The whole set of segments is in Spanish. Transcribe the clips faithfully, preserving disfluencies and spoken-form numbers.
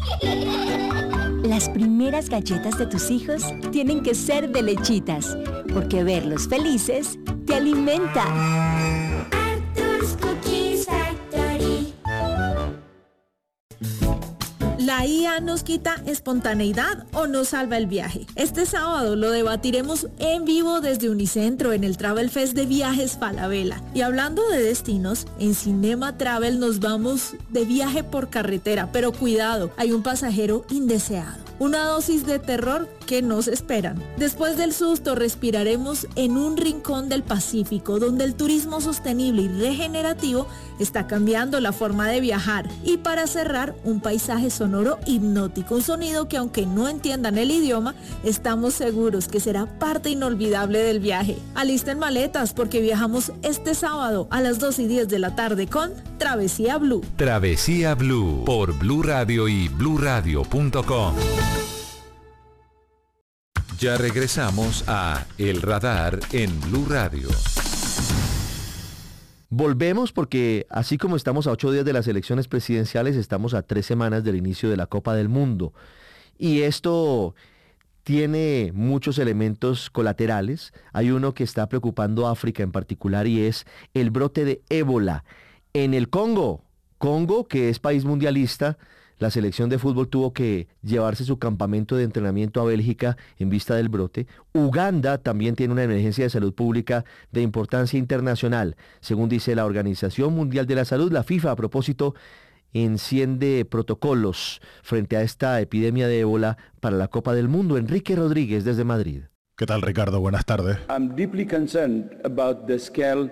Las primeras galletas de tus hijos tienen que ser de Lechitas, porque verlos felices te alimenta. Arthur's Cookies Factory. ¿La I A nos quita espontaneidad o nos salva el viaje? Este sábado lo debatiremos en vivo desde Unicentro en el Travel Fest de Viajes Falabella. Y hablando de destinos, en Cinema Travel nos vamos de viaje por carretera, pero cuidado, hay un pasajero indeseado. Una dosis de terror que nos esperan. Después del susto respiraremos en un rincón del Pacífico donde el turismo sostenible y regenerativo está cambiando la forma de viajar. Y para cerrar, un paisaje sonoro hipnótico, un sonido que aunque no entiendan el idioma, estamos seguros que será parte inolvidable del viaje. Alisten maletas porque viajamos este sábado a las dos y diez de la tarde con Travesía Blue. Travesía Blue por Blue Radio y blue radio punto com. Ya regresamos a El Radar en Blue Radio. Volvemos porque así como estamos a ocho días de las elecciones presidenciales, estamos a tres semanas del inicio de la Copa del Mundo. Y esto tiene muchos elementos colaterales. Hay uno que está preocupando a África en particular y es el brote de ébola en el Congo. Congo, que es país mundialista. La selección de fútbol tuvo que llevarse su campamento de entrenamiento a Bélgica en vista del brote. Uganda también tiene una emergencia de salud pública de importancia internacional. Según dice la Organización Mundial de la Salud, la FIFA, a propósito, enciende protocolos frente a esta epidemia de ébola para la Copa del Mundo. Enrique Rodríguez, desde Madrid. ¿Qué tal, Ricardo? Buenas tardes. I'm deeply concerned about the scale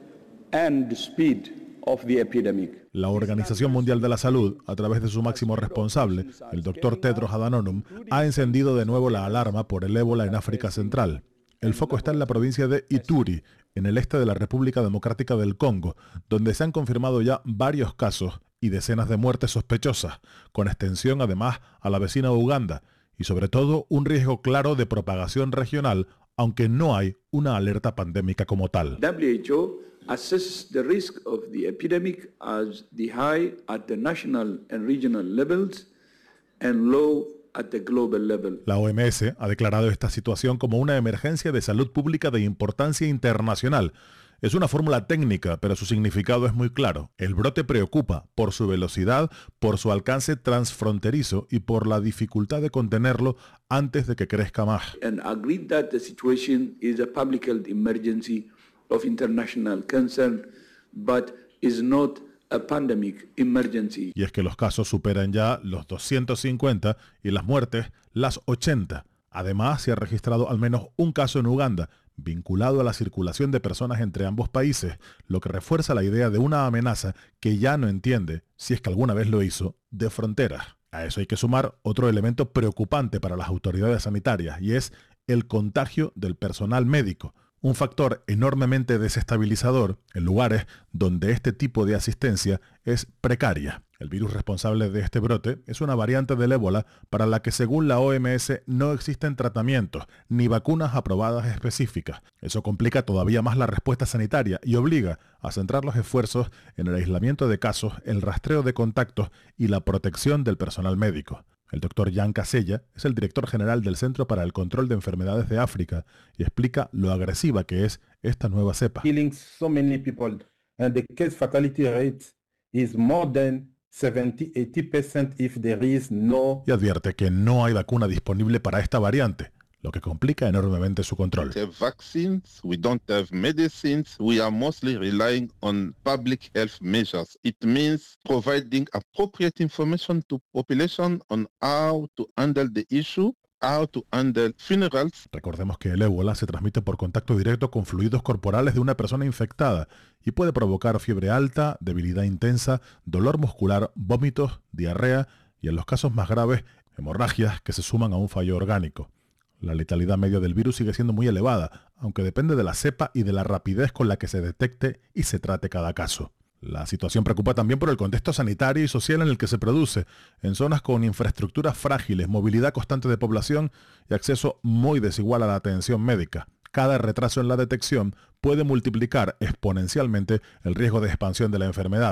and the speed of the epidemic. La Organización Mundial de la Salud, a través de su máximo responsable, el doctor Tedros Adhanom, ha encendido de nuevo la alarma por el ébola en África Central. El foco está en la provincia de Ituri, en el este de la República Democrática del Congo, donde se han confirmado ya varios casos y decenas de muertes sospechosas, con extensión además a la vecina Uganda, y sobre todo un riesgo claro de propagación regional, aunque no hay una alerta pandémica como tal. W H O assesses the risk of the epidemic as the high at the national and regional levels and low at the global level. La O M S ha declarado esta situación como una emergencia de salud pública de importancia internacional. Es una fórmula técnica, pero su significado es muy claro. El brote preocupa por su velocidad, por su alcance transfronterizo y por la dificultad de contenerlo antes de que crezca más. And agreed that the situation is a public health emergency of international concern, but is not a pandemic emergency. Y es que los casos superan ya los doscientos cincuenta y las muertes las ochenta. Además, se ha registrado al menos un caso en Uganda, vinculado a la circulación de personas entre ambos países, lo que refuerza la idea de una amenaza que ya no entiende, si es que alguna vez lo hizo, de fronteras. A eso hay que sumar otro elemento preocupante para las autoridades sanitarias, y es el contagio del personal médico. Un factor enormemente desestabilizador en lugares donde este tipo de asistencia es precaria. El virus responsable de este brote es una variante del ébola para la que, según la O M S, no existen tratamientos ni vacunas aprobadas específicas. Eso complica todavía más la respuesta sanitaria y obliga a centrar los esfuerzos en el aislamiento de casos, el rastreo de contactos y la protección del personal médico. El doctor Jan Casella es el director general del Centro para el Control de Enfermedades de África y explica lo agresiva que es esta nueva cepa. Killing so many people and the case fatality rate is more than seventy to eighty percent if there is no. Y advierte que no hay vacuna disponible para esta variante, lo que complica enormemente su control. We have vaccines, we don't have medicines, we are mostly relying on public health measures. It means providing appropriate information to population on how to handle the issue, how to handle funerals. Recordemos que el ébola se transmite por contacto directo con fluidos corporales de una persona infectada y puede provocar fiebre alta, debilidad intensa, dolor muscular, vómitos, diarrea y, en los casos más graves, hemorragias que se suman a un fallo orgánico. La letalidad media del virus sigue siendo muy elevada, aunque depende de la cepa y de la rapidez con la que se detecte y se trate cada caso. La situación preocupa también por el contexto sanitario y social en el que se produce, en zonas con infraestructuras frágiles, movilidad constante de población y acceso muy desigual a la atención médica. Cada retraso en la detección puede multiplicar exponencialmente el riesgo de expansión de la enfermedad.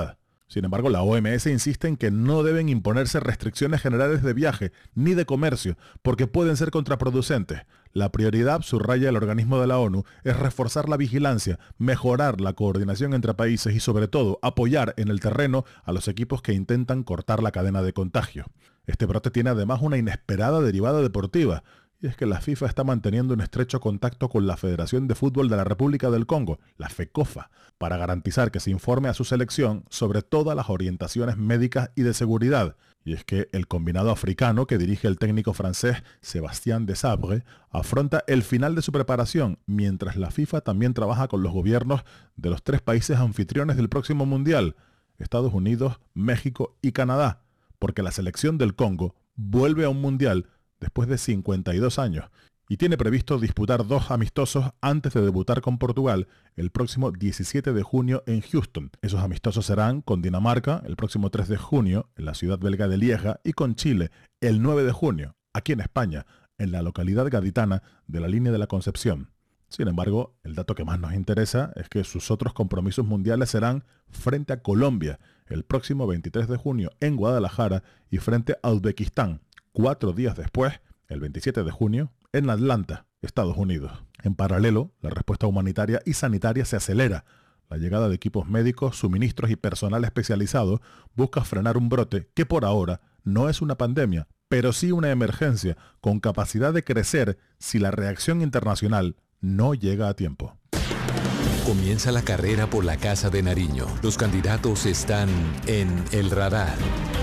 Sin embargo, la O M S insiste en que no deben imponerse restricciones generales de viaje ni de comercio, porque pueden ser contraproducentes. La prioridad, subraya el organismo de la ONU, es reforzar la vigilancia, mejorar la coordinación entre países y, sobre todo, apoyar en el terreno a los equipos que intentan cortar la cadena de contagio. Este brote tiene además una inesperada derivada deportiva, y es que la FIFA está manteniendo un estrecho contacto con la Federación de Fútbol de la República del Congo, la FECOFA, para garantizar que se informe a su selección sobre todas las orientaciones médicas y de seguridad. Y es que el combinado africano que dirige el técnico francés Sébastien Desabre afronta el final de su preparación, mientras la FIFA también trabaja con los gobiernos de los tres países anfitriones del próximo Mundial, Estados Unidos, México y Canadá, porque la selección del Congo vuelve a un Mundial después de cincuenta y dos años, y tiene previsto disputar dos amistosos antes de debutar con Portugal el próximo diecisiete de junio en Houston. Esos amistosos serán con Dinamarca el próximo tres de junio en la ciudad belga de Lieja y con Chile el nueve de junio, aquí en España, en la localidad gaditana de la Línea de la Concepción. Sin embargo, el dato que más nos interesa es que sus otros compromisos mundiales serán frente a Colombia el próximo veintitrés de junio en Guadalajara y frente a Uzbekistán cuatro días después, el veintisiete de junio, en Atlanta, Estados Unidos. En paralelo, la respuesta humanitaria y sanitaria se acelera. La llegada de equipos médicos, suministros y personal especializado busca frenar un brote que por ahora no es una pandemia, pero sí una emergencia con capacidad de crecer si la reacción internacional no llega a tiempo. Comienza la carrera por la Casa de Nariño. Los candidatos están en el radar.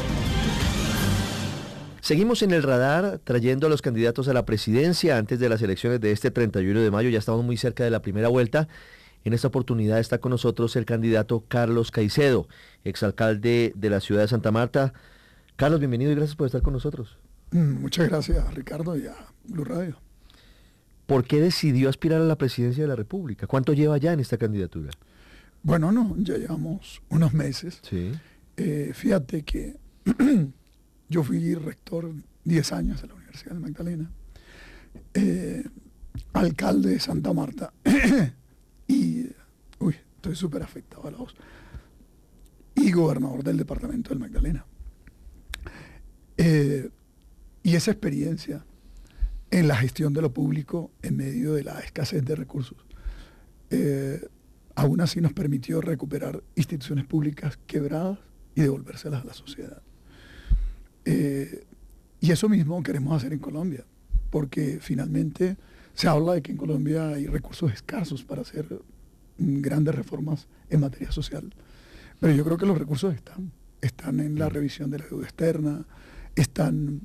Seguimos en el radar trayendo a los candidatos a la presidencia antes de las elecciones de este treinta y uno de mayo. Ya estamos muy cerca de la primera vuelta. En esta oportunidad está con nosotros el candidato Carlos Caicedo, exalcalde de la ciudad de Santa Marta. Carlos, bienvenido y gracias por estar con nosotros. Muchas gracias a Ricardo y a Blue Radio. ¿Por qué decidió aspirar a la presidencia de la República? ¿Cuánto lleva ya en esta candidatura? Bueno, no, ya llevamos unos meses. Sí. Eh, fíjate que yo fui rector diez años de la Universidad del Magdalena, eh, alcalde de Santa Marta y, uy, estoy súper afectado a la voz, y gobernador del departamento del Magdalena. Eh, y esa experiencia en la gestión de lo público en medio de la escasez de recursos, eh, aún así nos permitió recuperar instituciones públicas quebradas y devolvérselas a la sociedad. Eh, y eso mismo queremos hacer en Colombia, porque finalmente se habla de que en Colombia hay recursos escasos para hacer grandes reformas en materia social. Pero yo creo que los recursos están. Están en la revisión de la deuda externa, están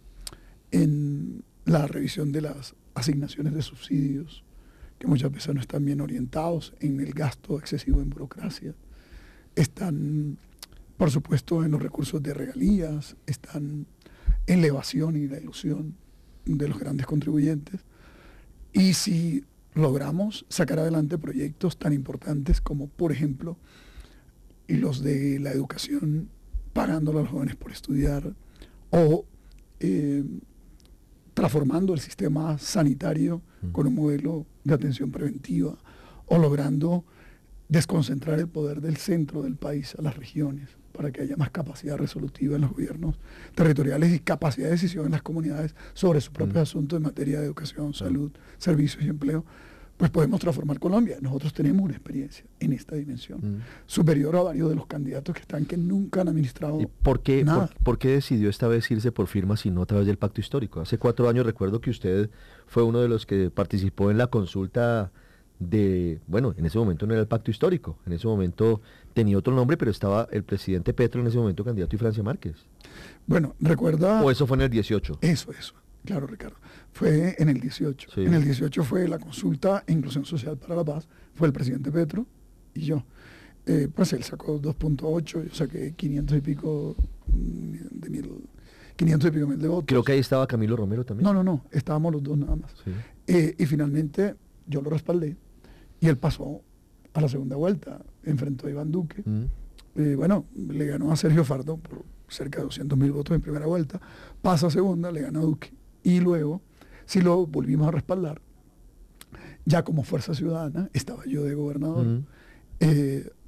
en la revisión de las asignaciones de subsidios, que muchas veces no están bien orientados, en el gasto excesivo en burocracia. Están, por supuesto, en los recursos de regalías, están en la evasión y la ilusión de los grandes contribuyentes. Y si logramos sacar adelante proyectos tan importantes como, por ejemplo, los de la educación, pagándole a los jóvenes por estudiar, o eh, transformando el sistema sanitario con un modelo de atención preventiva, o logrando desconcentrar el poder del centro del país a las regiones, para que haya más capacidad resolutiva en los gobiernos territoriales y capacidad de decisión en las comunidades sobre sus propios mm. asuntos en materia de educación, salud, servicios y empleo, pues podemos transformar Colombia. Nosotros tenemos una experiencia en esta dimensión, mm. superior a varios de los candidatos que están, que nunca han administrado ¿Y por qué, nada. Por, ¿Por qué decidió esta vez irse por firmas y no a través del pacto histórico? Hace cuatro años recuerdo que usted fue uno de los que participó en la consulta de, bueno, en ese momento no era el pacto histórico, en ese momento tenía otro nombre, pero estaba el presidente Petro en ese momento candidato y Francia Márquez. Bueno, recuerda... ¿O eso fue en el dieciocho? Eso, eso. Claro, Ricardo. Fue en el dieciocho. Sí. En el dieciocho fue la consulta e inclusión social para la paz. Fue el presidente Petro y yo. Eh, pues él sacó dos punto ocho, yo saqué quinientos y pico de mil, quinientos y pico mil de votos. Creo que ahí estaba Camilo Romero también. No, no, no. Estábamos los dos nada más. Sí. Eh, y finalmente yo lo respaldé y él pasó a la segunda vuelta. Enfrentó a Iván Duque. Mm. Eh, bueno, le ganó a Sergio Fardo por cerca de doscientos mil votos en primera vuelta. Pasa a segunda, le gana a Duque. Y luego, si lo volvimos a respaldar, ya como Fuerza Ciudadana, estaba yo de gobernador, uh-huh. eh,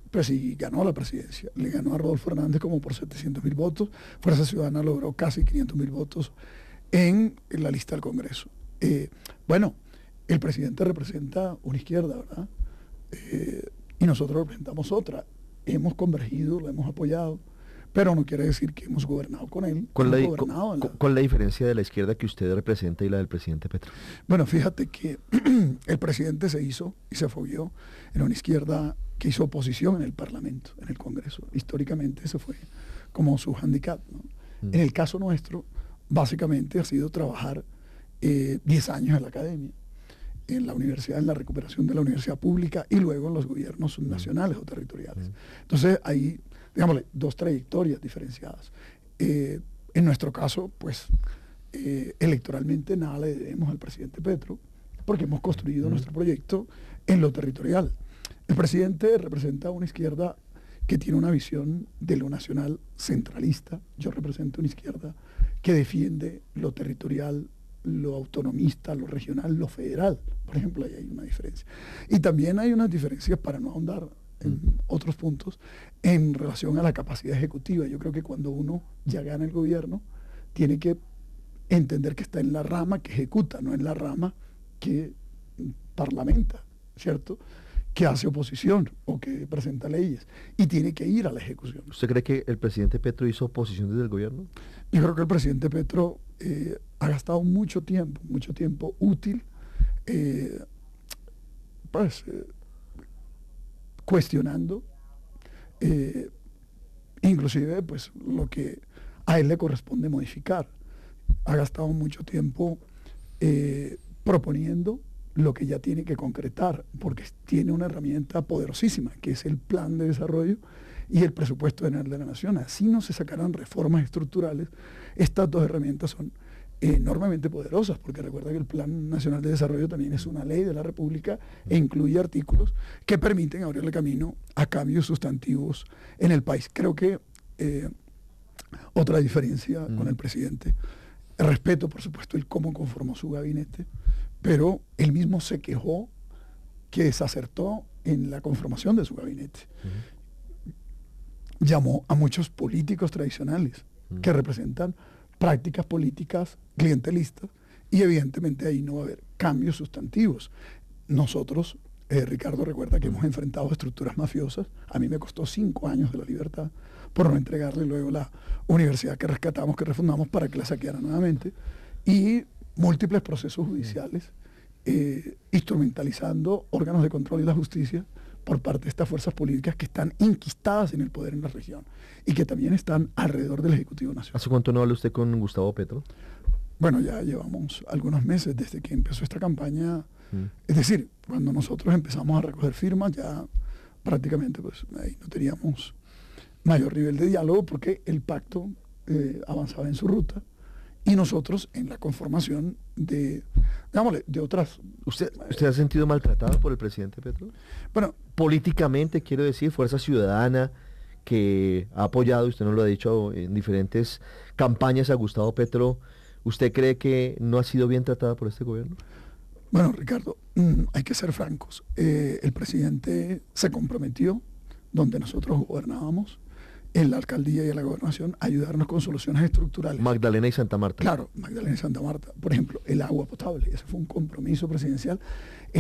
pues sí, ganó la presidencia. Le ganó a Rodolfo Hernández como por setecientos mil votos. Fuerza Ciudadana logró casi quinientos mil votos en, en la lista del Congreso. Eh, bueno, el presidente representa una izquierda, ¿verdad? Eh, y nosotros representamos otra. Hemos convergido, lo hemos apoyado, pero no quiere decir que hemos gobernado con él. ¿Cuál hemos la, gobernado en la... ¿Cuál es la diferencia de la izquierda que usted representa y la del presidente Petro? Bueno, fíjate que el presidente se hizo y se fogueó en una izquierda que hizo oposición en el Parlamento, en el Congreso. Históricamente ese fue como su handicap, ¿no? Mm. En el caso nuestro, básicamente ha sido trabajar eh, diez años en la academia, en la universidad, en la recuperación de la universidad pública y luego en los gobiernos subnacionales mm. o territoriales. Mm. Entonces, hay, digámosle, dos trayectorias diferenciadas. Eh, en nuestro caso, pues, eh, electoralmente nada le debemos al presidente Petro, porque hemos construido mm. nuestro proyecto en lo territorial. El presidente representa una izquierda que tiene una visión de lo nacional centralista. Yo represento una izquierda que defiende lo territorial, lo autonomista, lo regional, lo federal. Por ejemplo, ahí hay una diferencia. Y también hay unas diferencias, para no ahondar en mm. otros puntos, en relación a la capacidad ejecutiva. Yo creo que cuando uno ya gana el gobierno, tiene que entender que está en la rama que ejecuta, no en la rama que parlamenta, ¿cierto?, que hace oposición o que presenta leyes, y tiene que ir a la ejecución. ¿Usted cree que el presidente Petro hizo oposición desde el gobierno? Yo creo que el presidente Petro eh, ha gastado mucho tiempo, mucho tiempo útil, eh, pues, eh, cuestionando, eh, inclusive, pues, lo que a él le corresponde modificar. Ha gastado mucho tiempo eh, proponiendo lo que ya tiene que concretar, porque tiene una herramienta poderosísima, que es el plan de desarrollo y el presupuesto general de la nación. Así no se sacarán reformas estructurales. Estas dos herramientas son enormemente poderosas, porque recuerda que el Plan Nacional de Desarrollo también es una ley de la República e incluye artículos que permiten abrirle camino a cambios sustantivos en el país. Creo que eh, otra diferencia mm. con el presidente, respeto por supuesto el cómo conformó su gabinete, pero él mismo se quejó que desacertó en la conformación de su gabinete. Uh-huh. Llamó a muchos políticos tradicionales uh-huh. que representan prácticas políticas clientelistas, y evidentemente ahí no va a haber cambios sustantivos. Nosotros, eh, Ricardo, recuerda que hemos enfrentado estructuras mafiosas. A mí me costó cinco años de la libertad por no entregarle luego la universidad que rescatamos, que refundamos, para que la saqueara nuevamente, y múltiples procesos judiciales eh, instrumentalizando órganos de control y la justicia por parte de estas fuerzas políticas que están inquistadas en el poder en la región y que también están alrededor del Ejecutivo Nacional. ¿Hace cuánto no habla usted con Gustavo Petro? Bueno, ya llevamos algunos meses desde que empezó esta campaña. Mm. Es decir, cuando nosotros empezamos a recoger firmas, ya prácticamente pues ahí no teníamos mayor nivel de diálogo, porque el pacto eh, avanzaba en su ruta y nosotros en la conformación de, digámosle, de otras... ¿Usted, ¿Usted ha sentido maltratado por el presidente Petro? Bueno, políticamente, quiero decir, Fuerza Ciudadana, que ha apoyado, usted nos lo ha dicho, en diferentes campañas a Gustavo Petro, ¿usted cree que no ha sido bien tratada por este gobierno? Bueno, Ricardo, mmm, hay que ser francos. Eh, el presidente se comprometió, donde nosotros gobernábamos, en la alcaldía y en la gobernación, a ayudarnos con soluciones estructurales. Magdalena y Santa Marta. Claro, Magdalena y Santa Marta. Por ejemplo, el agua potable. Ese fue un compromiso presidencial.